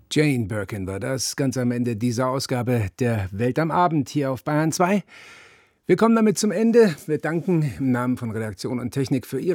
Jane Birkin war das, ganz am Ende dieser Ausgabe der Welt am Abend hier auf Bayern 2. Wir kommen damit zum Ende. Wir danken im Namen von Redaktion und Technik für Ihre